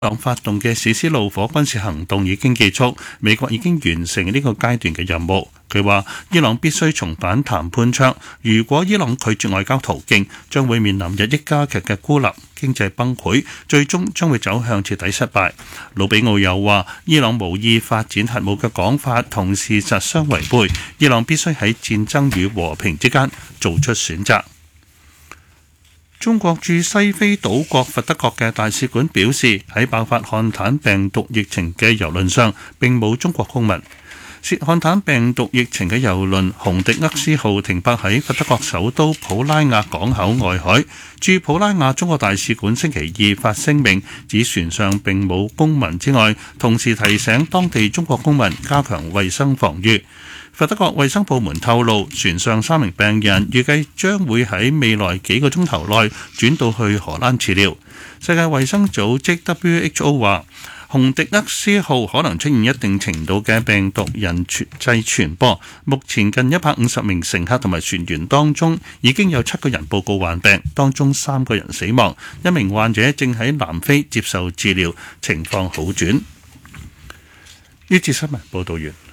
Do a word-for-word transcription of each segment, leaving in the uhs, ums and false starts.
伊朗發動嘅史詩怒火軍事行動已經結束，美國已經完成呢個階段嘅任務。佢話伊朗必須重返談判桌，如果伊朗拒絕外交途徑，將會面臨日益加劇嘅孤立、經濟崩潰，最終將會走向徹底失敗。魯比奧又話，伊朗無意發展核武嘅講法同事實相違背，伊朗必須喺戰爭與和平之間做出選擇。中國駐西非島國佛得角嘅大使館表示，喺爆發漢坦病毒疫情嘅郵輪上並冇中國公民。涉漢坦病毒疫情嘅郵輪洪迪厄斯號停泊喺佛得角首都普拉雅港口外海。駐普拉雅中國大使館星期二發聲明，指船上並冇公民之外，同時提醒當地中國公民加強衛生防禦。佛得角衛生部門透露，船上三名病人預計將會喺未來幾個鐘頭內轉到去荷蘭治療。世界衛生組織 W H O 話，洪迪厄斯號可能出現一定程度嘅病毒人際傳播。目前近一百五十名乘客同埋船員當中，已經有七個人報告患病，當中三個人死亡。一名患者正喺南非接受治療，情況好轉。呢節新聞報道完。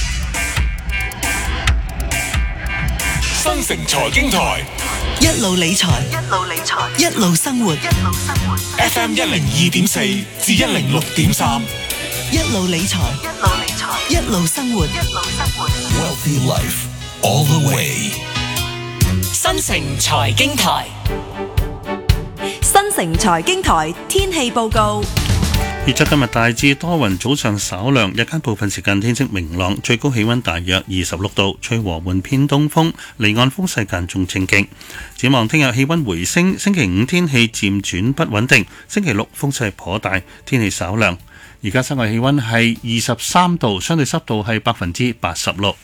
新城財經台一路理財，一路理財，一路生活，一路生活。 F M 一零二點四至一零六點三， 一路理財，一路理財，一路生活，一路生活。 Wealthy Life all the way。 新城財經台， 新城財經台天氣報告。 預測今日大致多雲，早上稍涼，日間部分時間天色明朗，最高氣溫大約二十六度，吹和緩偏東風，離岸風勢間中清勁。展望聽日氣溫回升，星期五天氣漸轉不穩定，星期六風勢頗大，天氣稍涼。而家室外氣溫係二十三度，相對濕度係百分之八十六。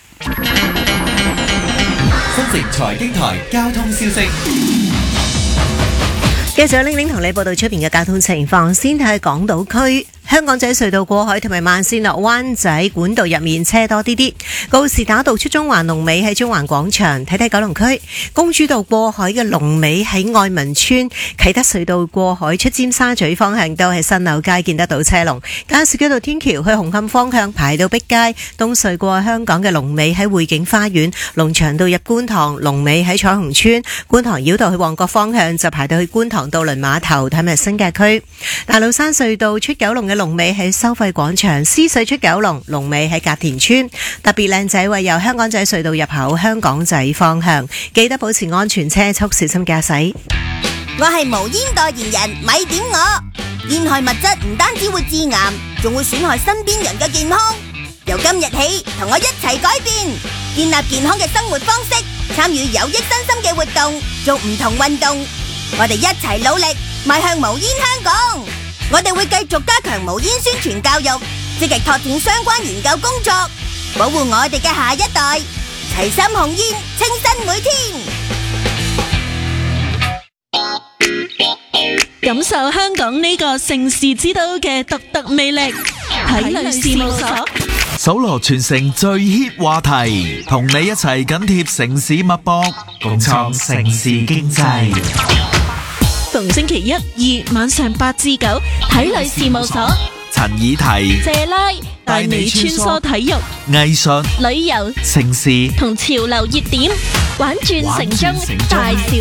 新城財經台交通消息。 繼續玲玲同你報道出邊嘅交通情況，先睇港島區。香港仔隧道過海同埋慢線落灣仔管道入面車多啲啲，告士打道出中環龍尾喺中環廣場。睇睇九龍區公主道過海嘅龍尾喺愛民村，啟德隧道過海出尖沙咀方向都係新樓街見得到車龍。加士居道天橋去紅磡方向排到碧街，東隧過香港嘅龍尾喺匯景花園，龍翔道入觀塘龍尾喺彩虹村，觀塘繞道去旺角方向就排到去觀塘渡輪碼頭。睇埋新界區大老山隧道出九龍嘅龍尾喺收費廣場，獅隧出九龍龍尾喺隔田村。特別靚仔位由香港仔隧道入口香港仔方向，記得保持安全車速，小心駕駛。 我係無煙代言人，咪點我。煙害物質唔單止會致癌，仲會損害身邊人嘅健康。由今日起，同我一齊改變，建立健康嘅生活方式，參與有益身心嘅活動，做唔同運動。我哋一齊努力，邁向無煙香港。我哋會繼續加強無煙宣傳教育，積極拓展相關研究工作，保護我哋嘅下一代。齊心控煙，清新每天。 感受香港呢個盛事之都嘅獨特魅力，體旅事務所搜羅全城最 hit 話題，同你一齊緊貼城市脈搏，共創城市經濟。 逢星期一、二晚上八至九，體旅事務所陳以提、 謝拉帶你穿梭體育、 藝術、 旅遊、 城市同潮流熱點，玩轉城中大小